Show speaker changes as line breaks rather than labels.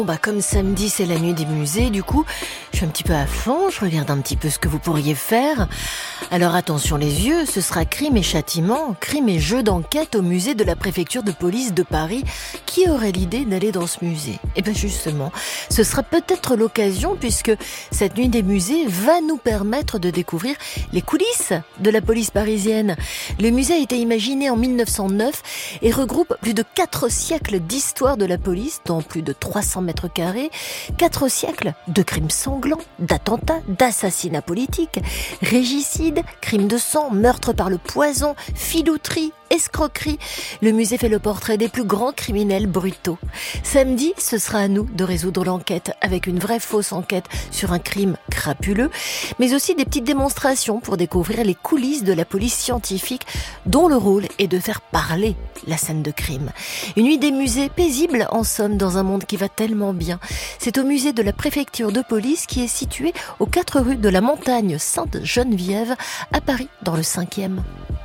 Comme samedi c'est la nuit des musées, du coup je suis un petit peu à fond, je regarde un petit peu ce que vous pourriez faire. Alors attention les yeux, ce sera crime et châtiment, crime et jeu d'enquête au musée de la préfecture de police de Paris. Qui aurait l'idée d'aller dans ce musée ? Eh bien justement, ce sera peut-être l'occasion puisque cette nuit des musées va nous permettre de découvrir les coulisses de la police parisienne. Le musée a été imaginé en 1909 et regroupe plus de 4 siècles d'histoire de la police dans plus de 300 mètres carrés, 4 siècles de crimes sanglants, d'attentats, d'assassinats politiques, régicides, crimes de sang, meurtres par le poison, filouterie, escroquerie. Le musée fait le portrait des plus grands criminels brutaux. Samedi, ce sera à nous de résoudre l'enquête avec une vraie fausse enquête sur un crime crapuleux, mais aussi des petites démonstrations pour découvrir les coulisses de la police scientifique dont le rôle est de faire parler la scène de crime. Une nuit des musées paisible en somme dans un monde qui va tellement bien. C'est au musée de la préfecture de police qui est situé aux 4 rues de la Montagne Sainte-Geneviève à Paris dans le 5e.